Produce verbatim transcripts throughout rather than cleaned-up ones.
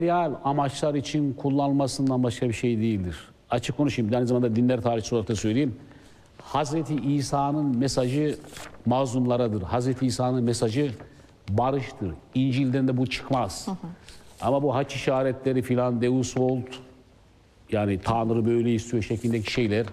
real amaçlar için kullanılmasından başka bir şey değildir. Açık konuşayım, aynı zamanda dinler tarihçisi olarak da söyleyeyim. Hazreti İsa'nın mesajı mazlumlaradır. Hazreti İsa'nın mesajı barıştır. İncil'den de bu çıkmaz. Hı hı. Ama bu haç işaretleri filan, Deus Volt, yani Tanrı böyle istiyor şeklindeki şeyler,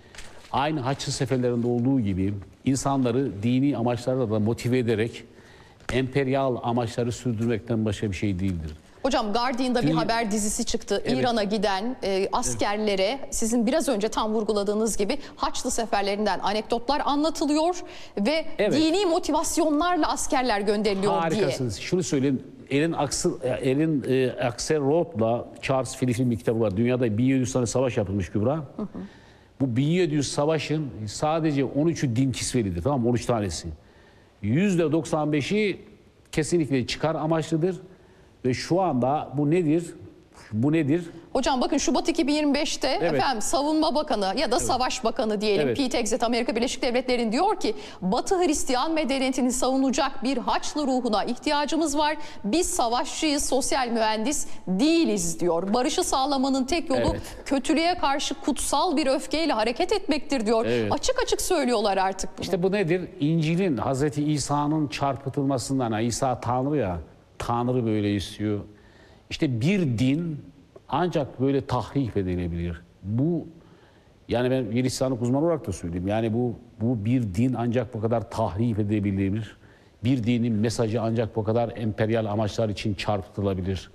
aynı haç seferlerinde olduğu gibi insanları dini amaçlarla da motive ederek emperyal amaçları sürdürmekten başka bir şey değildir. Hocam Guardian'da bir haber dizisi çıktı. Evet. İran'a giden e, askerlere evet. sizin biraz önce tam vurguladığınız gibi Haçlı seferlerinden anekdotlar anlatılıyor ve evet. dini motivasyonlarla askerler gönderiliyor. Harikasınız. diye. Harikasınız. Şunu söyleyeyim. Elin Elin e, Axelrod'la Charles Phillips'in bir kitabı var. Dünyada bin yedi yüz tane savaş yapılmış Kübra. Hı hı. Bu bin yedi yüz savaşın sadece on üçü din kisvelidir. Tamam mı? on üç tanesi. yüzde doksan beşi kesinlikle çıkar amaçlıdır. Ve şu anda bu nedir? Bu nedir? Hocam bakın Şubat iki bin yirmi beş'te evet. efendim Savunma Bakanı ya da evet. Savaş Bakanı diyelim evet. Pete Hegseth Amerika Birleşik Devletleri'nin diyor ki Batı Hristiyan medeniyetini savunacak bir Haçlı ruhuna ihtiyacımız var. Biz savaşçıyız, sosyal mühendis değiliz diyor. Barışı sağlamanın tek yolu evet. kötülüğe karşı kutsal bir öfkeyle hareket etmektir diyor. Evet. Açık açık söylüyorlar artık bunu. İşte bu nedir? İncil'in Hazreti İsa'nın çarpıtılmasından, İsa Tanrı ya, Tanrı böyle istiyor. İşte bir din ancak böyle tahrif edilebilir. Bu, yani ben bir Hristiyanlık uzmanı olarak da söyleyeyim. Yani bu bu bir din ancak bu kadar tahrif edilebilir. Bir dinin mesajı ancak bu kadar emperyal amaçlar için çarpıtılabilir.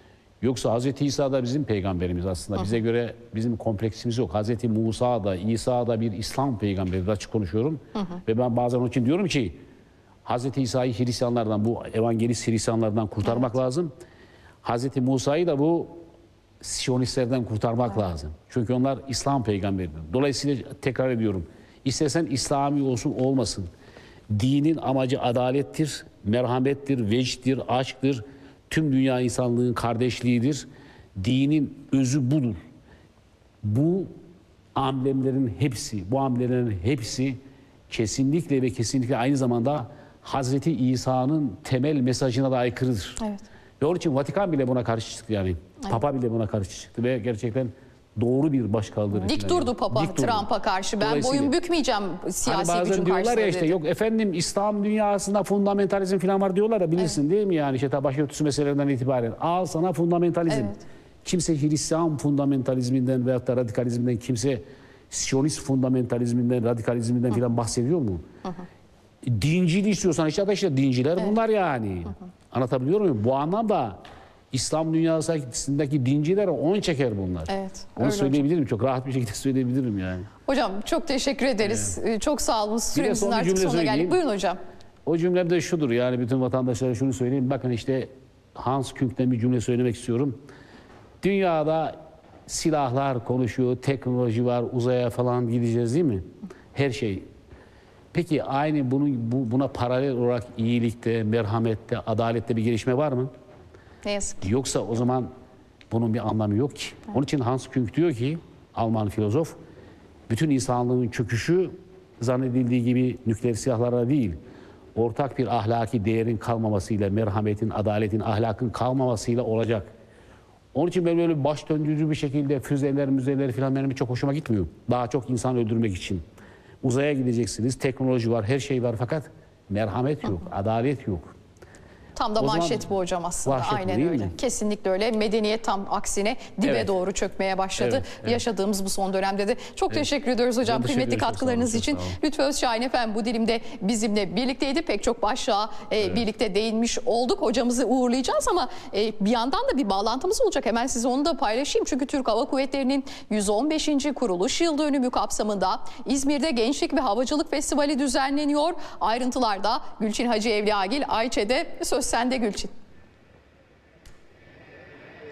Yoksa Hazreti İsa da bizim peygamberimiz aslında. Hı. Bize göre bizim kompleksimiz yok. Hazreti Musa da, İsa da bir İslam peygamberi. Açık konuşuyorum. Hı hı. Ve ben bazen onun için diyorum ki Hazreti İsa'yı Hristiyanlardan, bu evangelist Hristiyanlardan kurtarmak evet. lazım. Hazreti Musa'yı da bu Siyonistlerden kurtarmak evet. lazım. Çünkü onlar İslam peygamberidir. Dolayısıyla tekrar ediyorum. İstersen İslami olsun olmasın. Dinin amacı adalettir, merhamettir, vecddir, aşktır. Tüm dünya insanlığın kardeşliğidir. Dinin özü budur. Bu amblemlerin hepsi, bu amblemlerin hepsi kesinlikle ve kesinlikle aynı zamanda Hazreti İsa'nın temel mesajına da aykırıdır. Evet. Ve onun için Vatikan bile buna karşı çıktı yani. Evet. Papa bile buna karşı çıktı ve gerçekten doğru bir başkaldırı. Dik durdu Papa Trump'a karşı. Ben boyun bükmeyeceğim siyasi hani gücün diyorlar karşısında ya işte dedi. Yok efendim İslam dünyasında fundamentalizm falan var diyorlar da bilirsin evet. değil mi yani işte başörtüsü meselelerinden itibaren. Al sana fundamentalizm. Evet. Kimse Hristiyan fundamentalizminden veyahut da radikalizminden, kimse Siyonist fundamentalizminden, radikalizminden falan bahsediyor mu? Hı hı. Dinciliği istiyorsan işte işte dinciler evet. bunlar yani. Hı hı. Anlatabiliyor muyum? Bu anlamda İslam dünyasındaki dincilere on çeker bunlar. Evet. Onu söyleyebilirim. Hocam. Çok rahat bir şekilde söyleyebilirim yani. Hocam çok teşekkür ederiz. Evet. Çok sağ olun. Süremizin artık sonuna geldik. Buyurun hocam. O cümlem de şudur yani bütün vatandaşlara şunu söyleyeyim. Bakın işte Hans Küng'den bir cümle söylemek istiyorum. Dünyada silahlar konuşuyor, teknoloji var, uzaya falan gideceğiz değil mi? Her şey. Peki aynı bunu, bu, buna paralel olarak iyilikte, merhamette, adalette bir gelişme var mı? Ne yazık ki. Yoksa o zaman bunun bir anlamı yok ki. Evet. Onun için Hans Küng diyor ki, Alman filozof, bütün insanlığın çöküşü zannedildiği gibi nükleer silahlara değil, ortak bir ahlaki değerin kalmamasıyla, merhametin, adaletin, ahlakın kalmamasıyla olacak. Onun için ben böyle baş döndürücü bir şekilde füzeler, müzeler falan benim çok hoşuma gitmiyor. Daha çok insan öldürmek için. Uzaya gideceksiniz, teknoloji var, her şey var fakat merhamet yok, hı hı. adalet yok. Tam da o manşet bu hocam aslında. Aynen öyle. Mi? Kesinlikle öyle. Medeniyet tam aksine dibe evet. doğru çökmeye başladı. Evet, evet. Yaşadığımız bu son dönemde de. Çok evet. teşekkür ediyoruz hocam. Teşekkür Kıymetli katkılarınız için. Lütfü Özşahin efendim bu dilimde bizimle birlikteydi. Pek çok başlığa e, evet. birlikte değinmiş olduk. Hocamızı uğurlayacağız ama e, bir yandan da bir bağlantımız olacak. Hemen size onu da paylaşayım. Çünkü Türk Hava Kuvvetleri'nin yüz on beşinci kuruluş yıl dönümü kapsamında İzmir'de Gençlik ve Havacılık Festivali düzenleniyor. Ayrıntılarda Gülçin Hacı Evliyagil Ayçe'de söz sende Gülçin.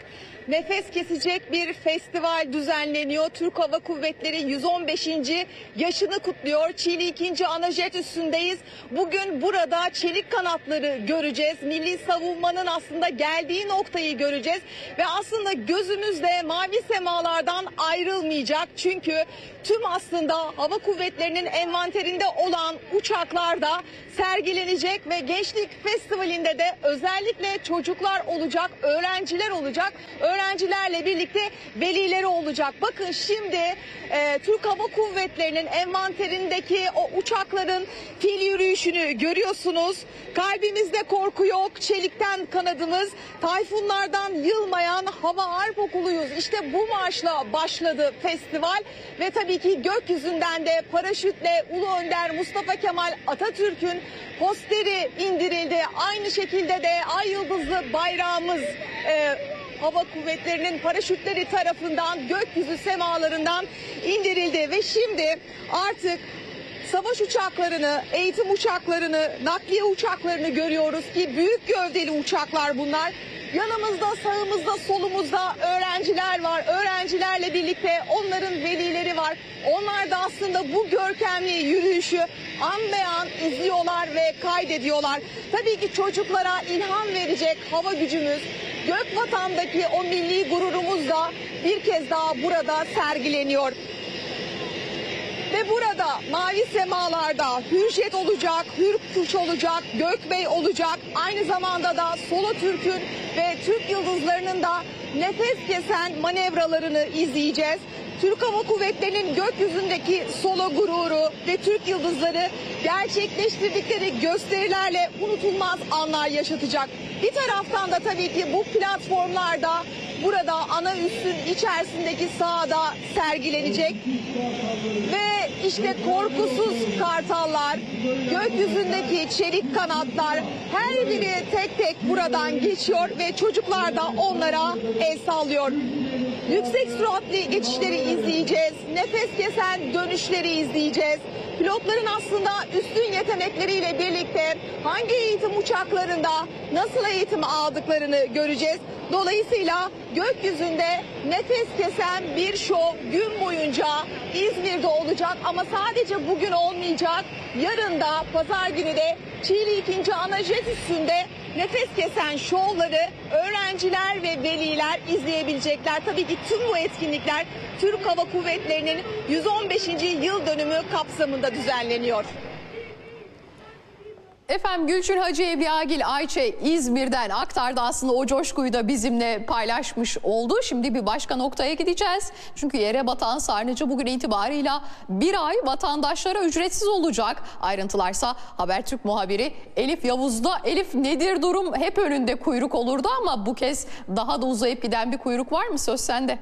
nefes kesecek bir festival düzenleniyor. Türk Hava Kuvvetleri yüz on beşinci yaşını kutluyor. Çiğli ikinci Anajet üssündeyiz. Bugün burada çelik kanatları göreceğiz. Milli savunmanın aslında geldiği noktayı göreceğiz. Ve aslında gözümüz de mavi semalardan ayrılmayacak. Çünkü tüm aslında hava kuvvetlerinin envanterinde olan uçaklar da sergilenecek ve Gençlik Festivali'nde de özellikle çocuklar olacak, öğrenciler olacak. Öğrencilerle birlikte velileri olacak. Bakın şimdi e, Türk Hava Kuvvetleri'nin envanterindeki o uçakların fil yürüyüşünü görüyorsunuz. Kalbimizde korku yok, çelikten kanadımız, tayfunlardan yılmayan hava harp okuluyuz. İşte bu marşla başladı festival ve tabii ki gökyüzünden de paraşütle Ulu Önder Mustafa Kemal Atatürk'ün posteri indirildi. Aynı şekilde de ay yıldızlı bayrağımız e, Hava Kuvvetleri'nin paraşütleri tarafından gökyüzü semalarından indirildi ve şimdi artık savaş uçaklarını, eğitim uçaklarını, nakliye uçaklarını görüyoruz ki büyük gövdeli uçaklar bunlar. Yanımızda, sağımızda, solumuzda öğrenciler var. Öğrencilerle birlikte onların velileri var. Onlar da aslında bu görkemli yürüyüşü an be an izliyorlar ve kaydediyorlar. Tabii ki çocuklara ilham verecek hava gücümüz, gök vatandaki o milli gururumuz da bir kez daha burada sergileniyor. Ve burada mavi semalarda Hürjet olacak, Hürkuş olacak, Gökbey olacak. Aynı zamanda da Solo Türk'ün ve Türk yıldızlarının da nefes kesen manevralarını izleyeceğiz. Türk Hava Kuvvetleri'nin gökyüzündeki solo gururu ve Türk yıldızları gerçekleştirdikleri gösterilerle unutulmaz anlar yaşatacak. Bir taraftan da tabii ki bu platformlarda burada ana üssün içerisindeki sahada sergilenecek. Ve işte korkusuz kartallar, gökyüzündeki çelik kanatlar her biri tek tek buradan geçiyor ve çocuklar da onlara el sallıyor. Yüksek süratli geçişleri izleyeceğiz, nefes kesen dönüşleri izleyeceğiz. Pilotların aslında üstün yetenekleriyle birlikte hangi eğitim uçaklarında nasıl eğitim aldıklarını göreceğiz. Dolayısıyla gökyüzünde nefes kesen bir şov gün boyunca İzmir'de olacak ama sadece bugün olmayacak. Yarın da pazar günü de Çiğli ikinci Anajet üssünde nefes kesen şovları öğrenciler ve veliler izleyebilecekler. Tabii ki tüm bu etkinlikler Türk Hava Kuvvetleri'nin yüz on beşinci yıl dönümü kapsamında düzenleniyor. Efendim Gülçin Hacı Evliyagil Ayçe İzmir'den aktardı, aslında o coşkuyu da bizimle paylaşmış oldu. Şimdi bir başka noktaya gideceğiz. Çünkü yere batan sarnıcı bugün itibarıyla bir ay vatandaşlara ücretsiz olacak. Ayrıntılarsa Habertürk muhabiri Elif Yavuz'da. Elif, nedir durum? Hep önünde kuyruk olurdu ama bu kez daha da uzayıp giden bir kuyruk var mı? Söz sende.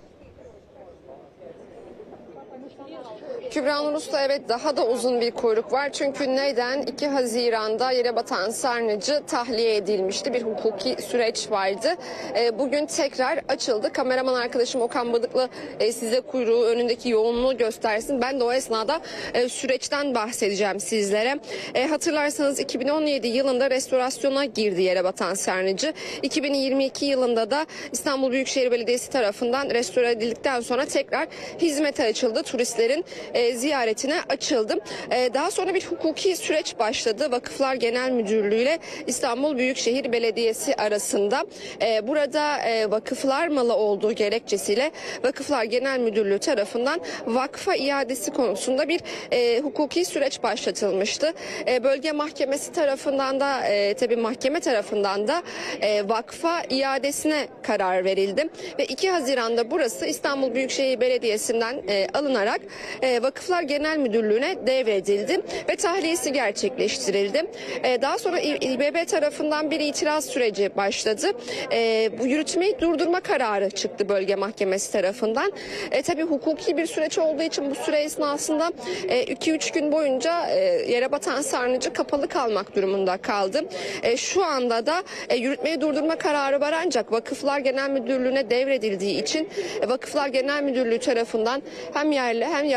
Kübra Nur Usta, evet, daha da uzun bir kuyruk var. Çünkü neden? iki Haziran'da yere batan sarnıcı tahliye edilmişti. Bir hukuki süreç vardı. Bugün tekrar açıldı. Kameraman arkadaşım Okan Bıdıklı size kuyruğu, önündeki yoğunluğu göstersin. Ben de o esnada süreçten bahsedeceğim sizlere. Hatırlarsanız iki bin on yedi yılında restorasyona girdi yere batan sarnıcı. iki bin yirmi iki yılında da İstanbul Büyükşehir Belediyesi tarafından restore edildikten sonra tekrar hizmete açıldı. Turistlerin E, ziyaretine açıldım. E, daha sonra bir hukuki süreç başladı. Vakıflar Genel Müdürlüğü ile İstanbul Büyükşehir Belediyesi arasında. E, burada e, vakıflar malı olduğu gerekçesiyle Vakıflar Genel Müdürlüğü tarafından vakfa iadesi konusunda bir e, hukuki süreç başlatılmıştı. E, bölge mahkemesi tarafından da e, tabii mahkeme tarafından da e, vakfa iadesine karar verildi. Ve iki Haziran'da burası İstanbul Büyükşehir Belediyesi'nden e, alınarak e, Vakıflar Genel Müdürlüğü'ne devredildi ve tahliyesi gerçekleştirildi. Ee, daha sonra İ B B tarafından bir itiraz süreci başladı. Ee, bu yürütmeyi durdurma kararı çıktı bölge mahkemesi tarafından. Ee, tabii hukuki bir süreç olduğu için bu süre esnasında iki üç gün boyunca e, yere batan sarnıcı kapalı kalmak durumunda kaldı. E, şu anda da e, yürütmeyi durdurma kararı var, ancak Vakıflar Genel Müdürlüğü'ne devredildiği için e, Vakıflar Genel Müdürlüğü tarafından hem yerli hem yabancı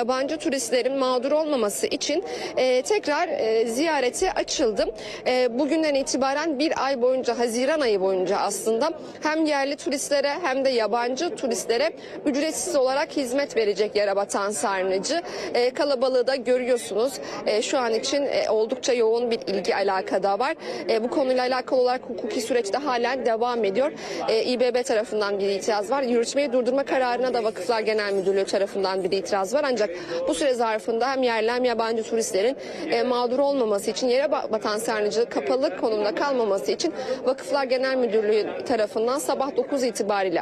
turistlerin mağdur olmaması için e, tekrar e, ziyarete açıldım. E, bugünden itibaren bir ay boyunca, Haziran ayı boyunca aslında hem yerli turistlere hem de yabancı turistlere ücretsiz olarak hizmet verecek Yerebatan Sarnıcı. E, kalabalığı da görüyorsunuz. E, şu an için e, oldukça yoğun bir ilgi alakada var. E, bu konuyla alakalı olarak hukuki süreçte halen devam ediyor. E, İBB tarafından bir itiraz var. Yürütmeyi durdurma kararına da Vakıflar Genel Müdürlüğü tarafından bir itiraz var. Ancak bu süre zarfında hem yerli hem yabancı turistlerin e, mağdur olmaması için, Yerebatan Sarnıcı kapalı konumda kalmaması için Vakıflar Genel Müdürlüğü tarafından sabah dokuz itibariyle